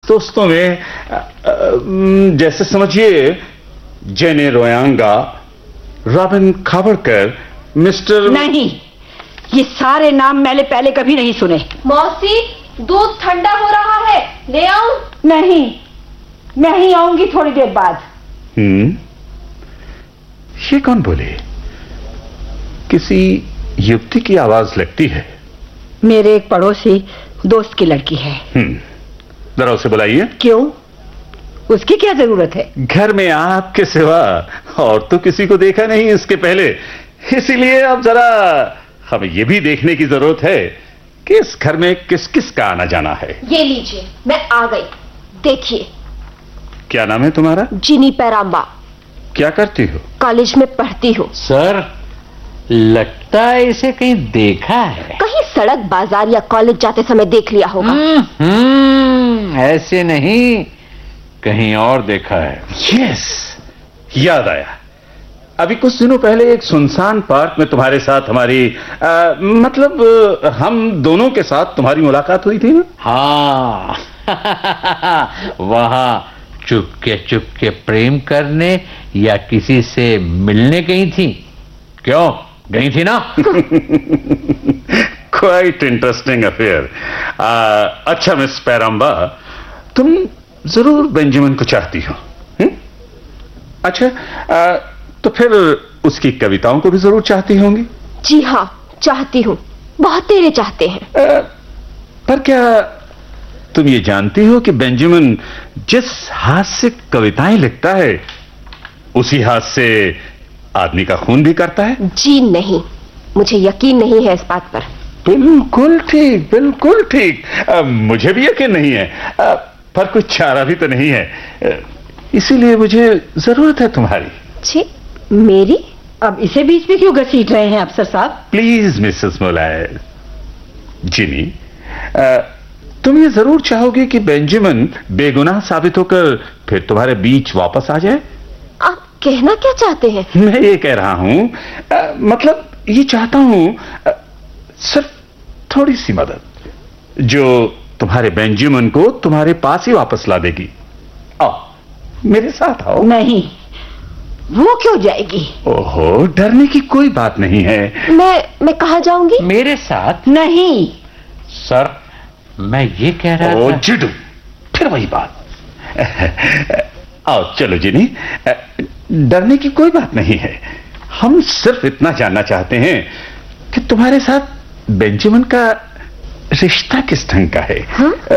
दोस्तों में जैसे समझिए जेने रोयांगा, रॉबिन खाबड़कर, मिस्टर... नहीं, ये सारे नाम मैंने पहले कभी नहीं सुने। मौसी, दूध ठंडा हो रहा है, ले आऊं? नहीं, मैं ही आऊंगी थोड़ी देर बाद। ये कौन बोले? किसी युवती की आवाज लगती है। मेरे एक पड़ोसी दोस्त की लड़की है। जरा उसे बुलाइए। क्यों? उसकी क्या जरूरत है? घर में आपके सिवा और तो किसी को देखा नहीं इसके पहले, इसीलिए अब जरा हमें यह भी देखने की जरूरत है कि इस घर में किस किस का आना जाना है। ये लीजिए, मैं आ गई, देखिए। क्या नाम है तुम्हारा? जिनी पेराम्बा। क्या करती हो? कॉलेज में पढ़ती हूँ। सर, लगता है इसे कहीं देखा है। कहीं सड़क, बाजार या कॉलेज जाते समय देख लिया होगा। ऐसे नहीं, कहीं और देखा है। यस, याद आया। अभी कुछ दिनों पहले एक सुनसान पार्क में तुम्हारे साथ हमारी मतलब हम दोनों के साथ तुम्हारी मुलाकात हुई थी ना? हाँ। वहां चुपके प्रेम करने या किसी से मिलने गई थी? क्यों, गई थी ना? Quite interesting affair. अच्छा मिस पेराम्बा, तुम जरूर बेंजामिन को चाहती हो? अच्छा, तो फिर उसकी कविताओं को भी जरूर चाहती होंगी? जी हाँ, चाहती हूँ, बहुत तेरे चाहते हैं। पर क्या तुम ये जानती हो कि बेंजामिन जिस हाथ से कविताएं लिखता है उसी हाथ से आदमी का खून भी करता है? जी नहीं, मुझे यकीन नहीं है इस बात पर। बिल्कुल ठीक, बिल्कुल ठीक। मुझे भी यकीन नहीं है, पर कुछ चारा भी तो नहीं है, इसीलिए मुझे जरूरत है तुम्हारी। जी, मेरी? अब इसे बीच में क्यों घसीट रहे हैं अफसर साहब? Please Mrs मोलायर। जिनी, तुम ये जरूर चाहोगे कि बेंजामिन बेगुनाह साबित होकर फिर तुम्हारे बीच वापस आ जाए? आप कहना क्या चाहते हैं? मैं ये कह रहा हूं, मतलब ये चाहता हूं, सिर्फ थोड़ी सी मदद जो तुम्हारे बेंजामिन को तुम्हारे पास ही वापस ला देगी। आओ, मेरे साथ आओ। नहीं, वो क्यों जाएगी? ओहो, डरने की कोई बात नहीं है। मैं कहाँ जाऊंगी? मेरे साथ? नहीं सर, मैं ये कह रहा था। ओ जिडू, फिर वही बात। आओ चलो जिनी, डरने की कोई बात नहीं है। हम सिर्फ इतना जानना चाहते हैं कि तुम्हारे साथ बेंजामिन का रिश्ता किस ढंग का है।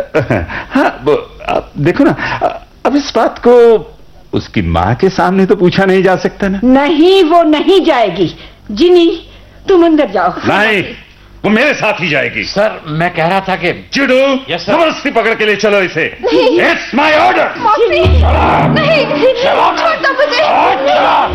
हाँ, देखो ना, अब इस बात को उसकी मां के सामने तो पूछा नहीं जा सकता ना? नहीं, वो नहीं जाएगी। जिनी, तुम अंदर जाओ। नहीं, वो मेरे साथ ही जाएगी। सर, मैं कह रहा था कि जिडू, जबरदस्ती पकड़ के ले चलो इसे। It's my order. नहीं, छोड़ दो मुझे।